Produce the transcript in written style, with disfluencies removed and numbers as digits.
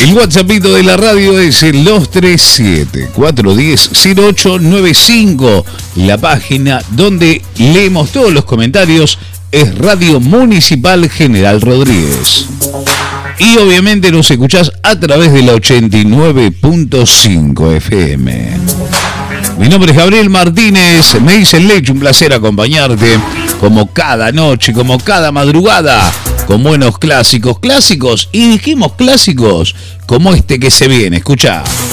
El WhatsAppito de la radio es el 237-410-0895. La página donde leemos todos los comentarios es Radio Municipal General Rodríguez. Y obviamente nos escuchás a través de la 89.5 FM. Mi nombre es Gabriel Martínez, me dice el Leche, un placer acompañarte como cada noche, como cada madrugada, con buenos clásicos y dijimos clásicos como este que se viene, escuchá.